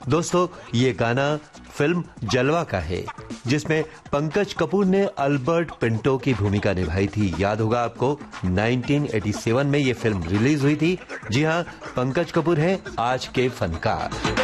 दोस्तों, ये गाना फिल्म जलवा का है, जिसमें पंकज कपूर ने अल्बर्ट पिंटो की भूमिका निभाई थी। याद होगा आपको, 1987 में ये फिल्म रिलीज हुई थी। जी हाँ, पंकज कपूर हैं आज के फनकार।